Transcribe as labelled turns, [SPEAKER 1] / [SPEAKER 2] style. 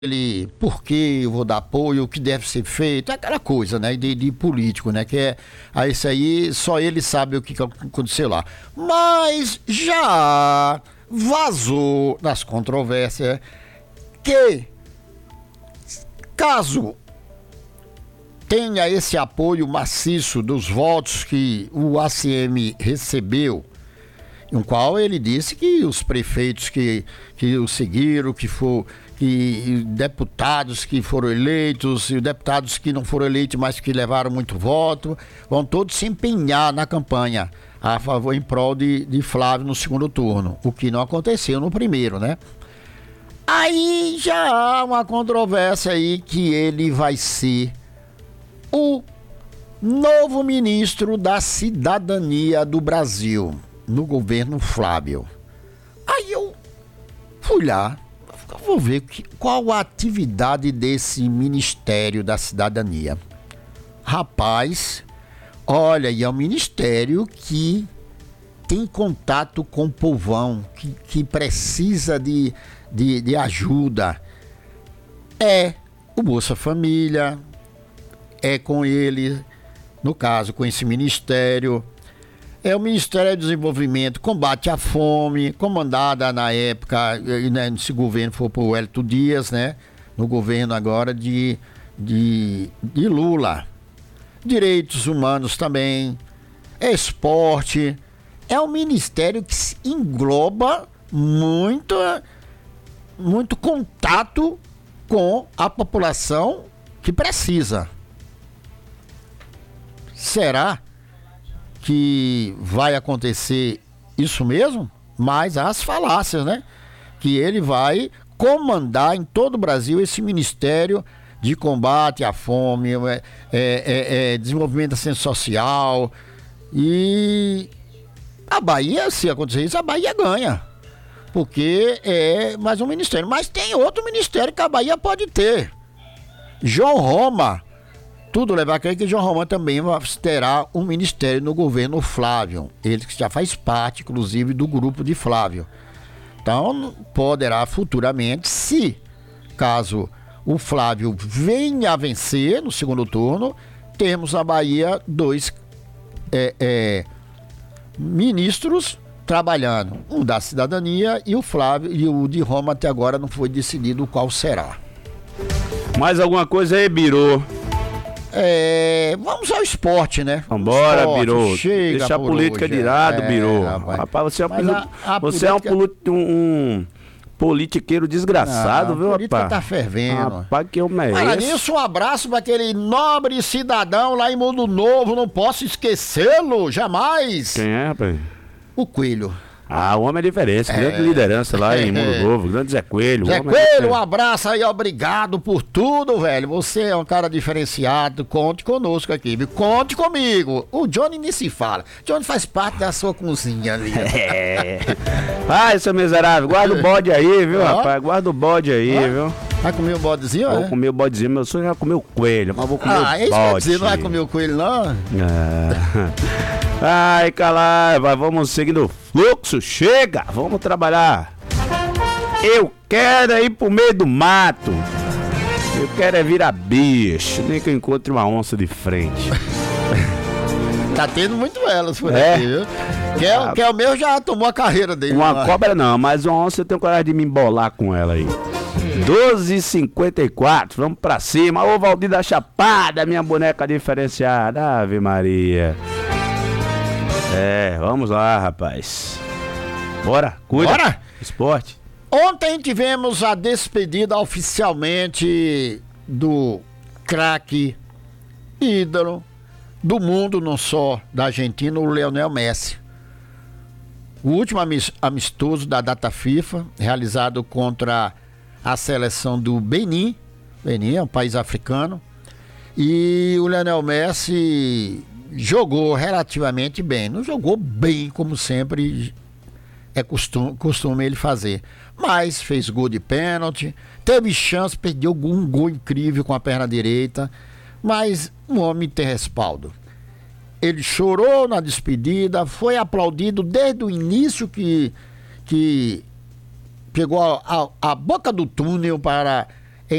[SPEAKER 1] ele, por que eu vou dar apoio, o que deve ser feito, aquela coisa, né, de político, né, que é, isso aí, só ele sabe o que aconteceu lá. Mas já vazou nas controvérsias que, caso tenha esse apoio maciço dos votos que o ACM recebeu, no qual ele disse que os prefeitos que o seguiram, que deputados que foram eleitos e deputados que não foram eleitos, mas que levaram muito voto, vão todos se empenhar na campanha a favor, em prol de Flávio no segundo turno, o que não aconteceu no primeiro, né? Aí já há uma controvérsia aí que ele vai ser o novo ministro da Cidadania do Brasil, no governo Flávio. Aí eu fui lá, vou ver qual a atividade desse Ministério da Cidadania. Rapaz, olha, e é um ministério que tem contato com o povão, que precisa de ajuda. É o Bolsa Família, é com ele, no caso, com esse ministério. É o Ministério do Desenvolvimento, Combate à Fome, comandada na época, né, esse governo foi por Wellington Dias, né? No governo agora de Lula. Direitos Humanos também, Esporte. É um ministério que engloba muito contato com a população que precisa. Será que vai acontecer isso mesmo? Mas as falácias, né? Que ele vai comandar em todo o Brasil esse Ministério de Combate à Fome, Desenvolvimento da Ciência Social. E a Bahia, se acontecer isso, a Bahia ganha. Porque é mais um ministério. Mas tem outro ministério que a Bahia pode ter. João Roma. Tudo leva a crer que João Romão também terá um ministério no governo Flávio. Ele que já faz parte, inclusive, do grupo de Flávio. Então, poderá futuramente, se caso o Flávio venha a vencer no segundo turno, termos na Bahia dois ministros trabalhando. Um da Cidadania e o Flávio, e o de Roma até agora não foi decidido qual será.
[SPEAKER 2] Mais alguma coisa aí, Biro?
[SPEAKER 1] Vamos ao esporte, né?
[SPEAKER 2] Vambora, Biro.
[SPEAKER 1] Chega.
[SPEAKER 2] Deixa a política de lado, Biro. Rapaz, você é um politiqueiro desgraçado, viu, rapaz? A política
[SPEAKER 1] tá fervendo.
[SPEAKER 2] Rapaz, que eu mereço.
[SPEAKER 1] Olha nisso, um abraço para aquele nobre cidadão lá em Mundo Novo, não posso esquecê-lo, jamais.
[SPEAKER 2] Quem é, rapaz?
[SPEAKER 1] O Coelho.
[SPEAKER 2] Ah, o homem é diferença, grande liderança lá em Mundo Novo, grande Zé Coelho.
[SPEAKER 1] Zé Coelho, um abraço aí, obrigado por tudo, velho. Você é um cara diferenciado, conte conosco aqui, viu? Conte comigo. O Johnny nem se fala. Johnny faz parte da sua cozinha ali.
[SPEAKER 2] Ai, seu miserável, guarda o bode aí, viu, rapaz? Guarda o bode aí, viu?
[SPEAKER 1] Vai comer o bodezinho,
[SPEAKER 2] Vou comer o bodezinho, meu sonho já comeu o coelho, mas vou comer o bode.
[SPEAKER 1] Quer dizer, não vai comer o coelho, não?
[SPEAKER 2] Ai, Calaiva, vamos seguindo o fluxo, chega, vamos trabalhar. Eu quero ir pro meio do mato. Eu quero virar bicho, nem que eu encontre uma onça de frente.
[SPEAKER 1] Tá tendo muito elas por aqui, viu? Que é o meu já tomou a carreira dele.
[SPEAKER 2] Uma cobra não, mas uma onça eu tenho coragem de me embolar com ela aí. 12h54, vamos pra cima. Ô, Valdir da Chapada, minha boneca diferenciada. Ave Maria. Vamos lá, rapaz. Bora, cuida.
[SPEAKER 1] Bora!
[SPEAKER 2] Esporte.
[SPEAKER 1] Ontem tivemos a despedida oficialmente do craque, ídolo do mundo, não só da Argentina, o Lionel Messi. O último amistoso da data FIFA, realizado contra a seleção do Benin. Benin é um país africano. E o Lionel Messi jogou relativamente bem. Não jogou bem, como sempre é costume ele fazer. Mas fez gol de pênalti, teve chance, perdeu um gol incrível com a perna direita. Mas o homem tem respaldo. Ele chorou na despedida, foi aplaudido desde o início que pegou a boca do túnel para